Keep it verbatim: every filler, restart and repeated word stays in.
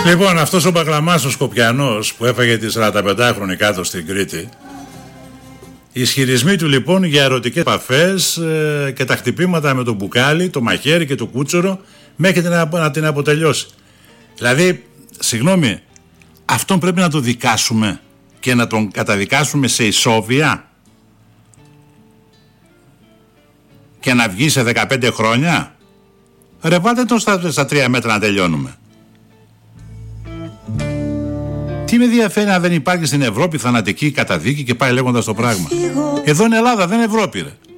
Λοιπόν, αυτός ο Μπαγλαμάς ο Σκοπιανός που έφαγε τη σαρανταπεντάχρονη κάτω στην Κρήτη, οι ισχυρισμοί του λοιπόν για ερωτικές επαφές ε, και τα χτυπήματα με το μπουκάλι, το μαχαίρι και το κούτσορο μέχρι να, να την αποτελειώσει. Δηλαδή, συγγνώμη, αυτόν πρέπει να το δικάσουμε και να τον καταδικάσουμε σε ισόβια και να βγει σε δεκαπέντε χρόνια. Ρε, βάλτε τον στα, στα τρία μέτρα να τελειώνουμε. Τι με ενδιαφέρει αν δεν υπάρχει στην Ευρώπη θανατική καταδίκη και πάει λέγοντας το πράγμα. Εδώ είναι Ελλάδα, δεν είναι Ευρώπη, ρε.